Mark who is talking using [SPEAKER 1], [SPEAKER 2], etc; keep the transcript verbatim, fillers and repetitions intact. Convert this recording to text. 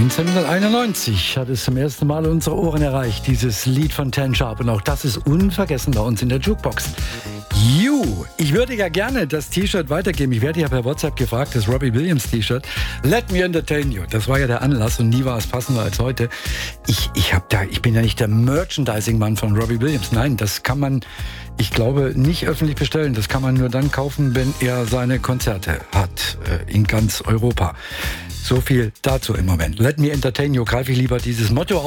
[SPEAKER 1] neunzehnhunderteinundneunzig hat es zum ersten Mal unsere Ohren erreicht, dieses Lied von Ten Sharp. Und auch das ist unvergessen bei uns in der Jukebox. You, ich würde ja gerne das T-Shirt weitergeben. Ich werde ja per WhatsApp gefragt, das Robbie Williams T-Shirt. Let me entertain you. Das war ja der Anlass und nie war es passender als heute. Ich, ich, hab da, ich bin ja nicht der Merchandising-Mann von Robbie Williams. Nein, das kann man, ich glaube, nicht öffentlich bestellen. Das kann man nur dann kaufen, wenn er seine Konzerte hat äh, in ganz Europa. So viel dazu im Moment. Let me entertain you. Greife ich lieber dieses Motto